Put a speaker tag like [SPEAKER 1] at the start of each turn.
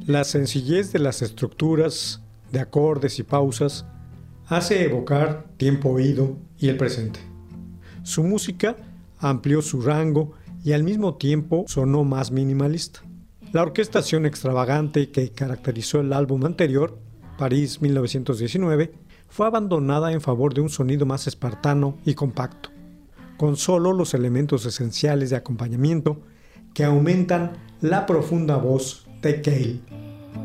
[SPEAKER 1] La sencillez de las estructuras, de acordes y pausas, hace evocar tiempo oído y el presente. Su música amplió su rango y al mismo tiempo sonó más minimalista. La orquestación extravagante que caracterizó el álbum anterior, París 1919, fue abandonada en favor de un sonido más espartano y compacto, con solo los elementos esenciales de acompañamiento que aumentan la profunda voz de Cale.